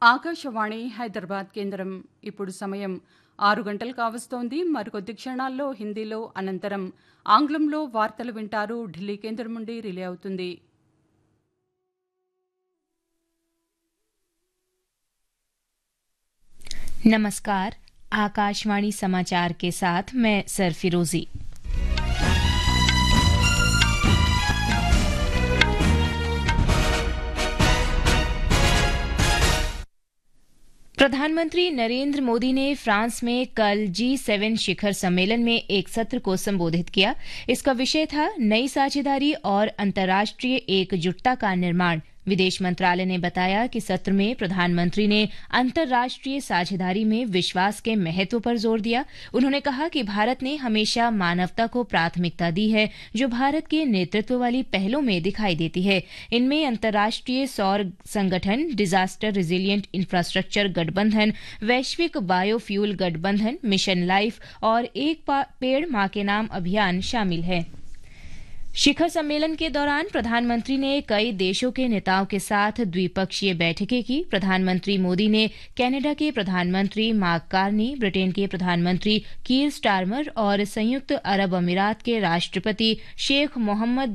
ఆకాశవాణి హైదరాబాద్ కేంద్రం. ఇప్పుడు సమయం 6 గంటలు కావస్తోంది. మరికొద్ది క్షణాల్లో హిందీలో, అనంతరం ఆంగ్లంలో వార్తలు వింటారు. ఢిల్లీ కేంద్రం నుండి రిలే అవుతుంది. नमस्कार। आकाशवाणी समाचार के साथ मैं सरफिरोजी। प्रधानमंत्री नरेंद्र मोदी ने फ्रांस में कल G7 शिखर सम्मेलन में एक सत्र को संबोधित किया। इसका विषय था नई साझेदारी और अंतर्राष्ट्रीय एकजुटता का निर्माण। विदेश मंत्रालय ने बताया कि सत्र में प्रधानमंत्री ने अंतर्राष्ट्रीय साझेदारी में विश्वास के महत्व पर जोर दिया। उन्होंने कहा कि भारत ने हमेशा मानवता को प्राथमिकता दी है, जो भारत के नेतृत्व वाली पहलों में दिखाई देती है। इनमें अंतर्राष्ट्रीय सौर संगठन, डिजास्टर रिजिलियंट इंफ्रास्ट्रक्चर गठबंधन, वैश्विक बायोफ्यूल गठबंधन, मिशन लाइफ और एक पेड़ मां के नाम अभियान शामिल है। शिखर सम्मेलन के दौरान प्रधानमंत्री ने कई देशों के नेताओं के साथ द्विपक्षीय बैठकें की। प्रधानमंत्री मोदी ने कनाडा के प्रधानमंत्री मार्क कार्नी, ब्रिटेन के प्रधानमंत्री कीर स्टारमर और संयुक्त अरब अमीरात के राष्ट्रपति शेख मोहम्मद